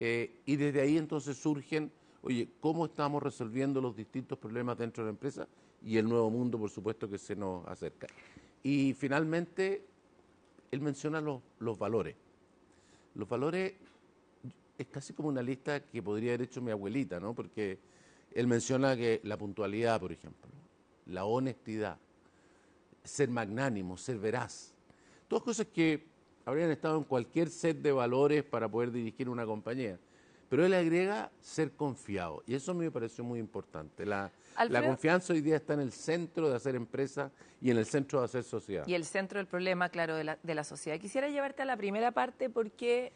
y desde ahí entonces surgen, oye, ¿cómo estamos resolviendo los distintos problemas dentro de la empresa? Y el nuevo mundo, por supuesto, que se nos acerca. Y finalmente, él menciona los valores. Los valores es casi como una lista que podría haber hecho mi abuelita, ¿no? Porque él menciona que la puntualidad, por ejemplo, la honestidad, ser magnánimo, ser veraz. Todas cosas que habrían estado en cualquier set de valores para poder dirigir una compañía. Pero él agrega ser confiado, y eso a mí me pareció muy importante. La Alfredo, confianza hoy día está en el centro de hacer empresa y en el centro de hacer sociedad. y el centro del problema, claro, de la sociedad. Quisiera llevarte a la primera parte porque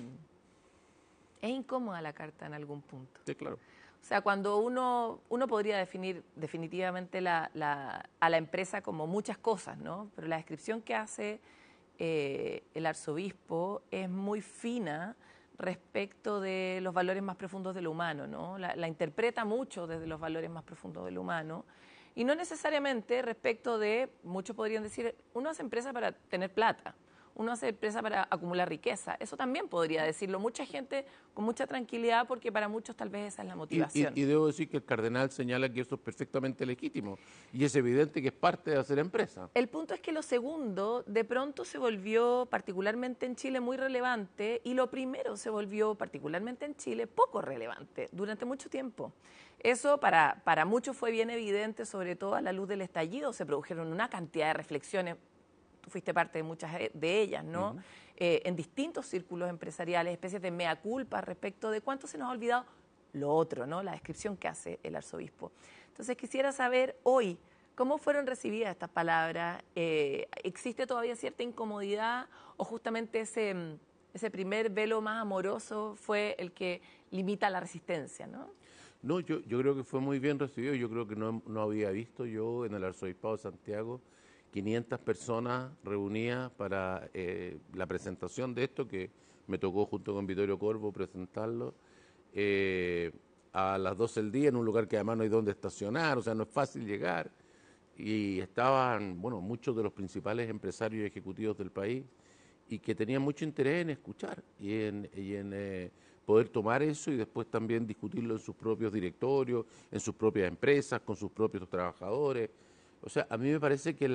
es incómoda la carta en algún punto. Sí, claro. O sea, cuando uno podría definir definitivamente a la empresa como muchas cosas, ¿no? Pero la descripción que hace el arzobispo es muy fina respecto de los valores más profundos de lo humano, ¿no? La interpreta mucho desde los valores más profundos de lo humano y no necesariamente respecto de, muchos podrían decir, uno hace empresa para tener plata, uno hace empresa para acumular riqueza. Eso también podría decirlo mucha gente con mucha tranquilidad porque para muchos tal vez esa es la motivación. Y debo decir que el cardenal señala que eso es perfectamente legítimo y es evidente que es parte de hacer empresa. El punto es que lo segundo de pronto se volvió, particularmente en Chile, muy relevante y lo primero se volvió, particularmente en Chile, poco relevante durante mucho tiempo. Eso para muchos fue bien evidente, sobre todo a la luz del estallido. Se produjeron una cantidad de reflexiones, tú fuiste parte de muchas de ellas, ¿no? En distintos círculos empresariales, especies de mea culpa respecto de cuánto se nos ha olvidado lo otro, ¿no? La descripción que hace el arzobispo. Entonces quisiera saber hoy, ¿cómo fueron recibidas estas palabras? ¿Existe todavía cierta incomodidad o justamente ese primer velo más amoroso fue el que limita la resistencia, ¿no? No, yo creo que fue muy bien recibido. Yo creo que no había visto yo en el Arzobispado de Santiago 500 personas reunidas para la presentación de esto, que me tocó junto con Vittorio Corvo presentarlo a las 12 del día en un lugar que además no hay donde estacionar, o sea, no es fácil llegar. Y estaban, bueno, muchos de los principales empresarios y ejecutivos del país y que tenían mucho interés en escuchar y en poder tomar eso y después también discutirlo en sus propios directorios, en sus propias empresas, con sus propios trabajadores. O sea, a mí me parece que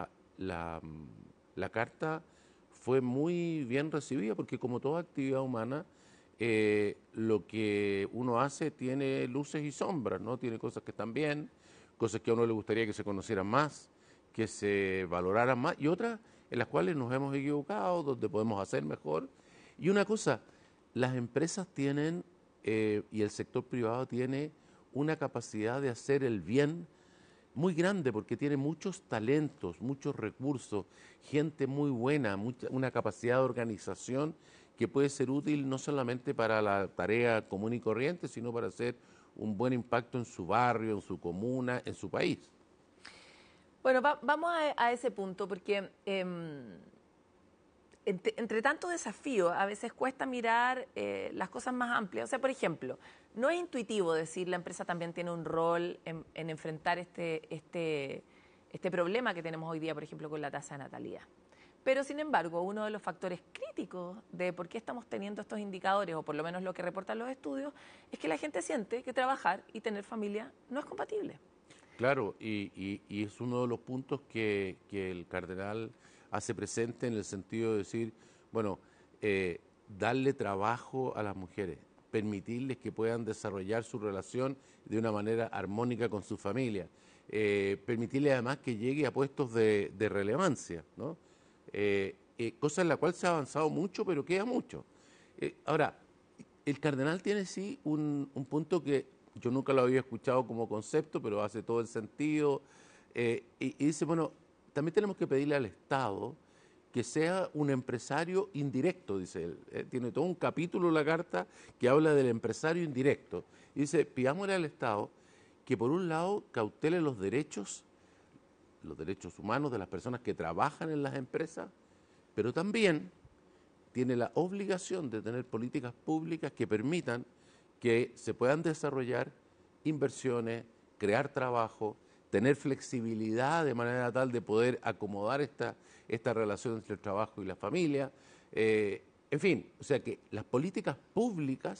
la carta fue muy bien recibida porque como toda actividad humana, lo que uno hace tiene luces y sombras, ¿no? Tiene cosas que están bien, cosas que a uno le gustaría que se conocieran más, que se valoraran más y otras en las cuales nos hemos equivocado, donde podemos hacer mejor. Y una cosa, las empresas tienen y el sector privado tiene una capacidad de hacer el bien muy grande porque tiene muchos talentos, muchos recursos, gente muy buena, una capacidad de organización que puede ser útil no solamente para la tarea común y corriente, sino para hacer un buen impacto en su barrio, en su comuna, en su país. Bueno, vamos a ese punto porque entre tanto desafío a veces cuesta mirar las cosas más amplias. O sea, por ejemplo, no es intuitivo decir la empresa también tiene un rol en enfrentar este problema que tenemos hoy día, por ejemplo, con la tasa de natalidad. Pero, sin embargo, uno de los factores críticos de por qué estamos teniendo estos indicadores, o por lo menos lo que reportan los estudios, es que la gente siente que trabajar y tener familia no es compatible. Claro, y es uno de los puntos que el cardenal hace presente en el sentido de decir, bueno, darle trabajo a las mujeres, permitirles que puedan desarrollar su relación de una manera armónica con su familia, permitirles además que llegue a puestos de relevancia, ¿no? Cosa en la cual se ha avanzado mucho, pero queda mucho. Ahora, el cardenal tiene sí un punto que yo nunca lo había escuchado como concepto, pero hace todo el sentido. Y dice, bueno, también tenemos que pedirle al Estado que sea un empresario indirecto, dice él. Tiene todo un capítulo en la carta que habla del empresario indirecto. Y dice, pidámosle al Estado que por un lado cautele los derechos humanos de las personas que trabajan en las empresas, pero también tiene la obligación de tener políticas públicas que permitan que se puedan desarrollar inversiones, crear trabajo, tener flexibilidad de manera tal de poder acomodar esta relación entre el trabajo y la familia. En fin, o sea que las políticas públicas